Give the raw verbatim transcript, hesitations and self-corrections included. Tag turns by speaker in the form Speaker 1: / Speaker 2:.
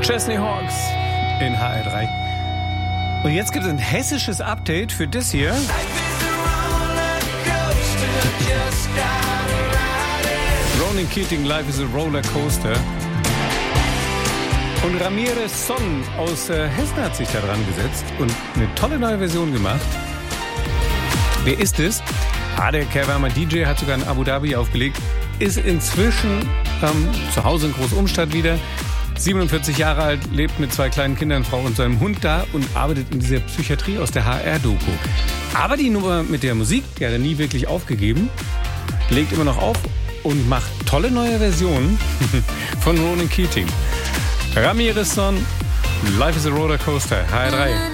Speaker 1: Chesney Hawks in H R drei. Und jetzt gibt es ein hessisches Update für das hier. Ronan Keating, Life is a Roller Coaster. Und Ramirez Son aus äh, Hessen hat sich da dran gesetzt und eine tolle neue Version gemacht. Wer ist es? Ah, der Kerl war mal D J, hat sogar in Abu Dhabi aufgelegt, ist inzwischen ähm, zu Hause in Großumstadt wieder. siebenundvierzig Jahre alt, lebt mit zwei kleinen Kindern, Frau und seinem Hund da und arbeitet in dieser Psychiatrie aus der H R-Doku. Aber die Nummer mit der Musik, die hat er nie wirklich aufgegeben, legt immer noch auf und macht tolle neue Versionen von Ronan Keating. Ramirez Son, Life is a Roller Coaster, H R drei.